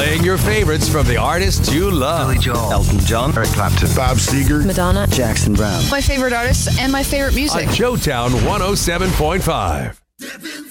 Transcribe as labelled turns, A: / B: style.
A: Playing your favorites from the artists you love.
B: Billy Joel, Elton John, Eric Clapton,
C: Bob Seger,
D: Madonna,
B: Jackson Brown.
E: My favorite artists and my favorite music.
A: On Joetown 107.5.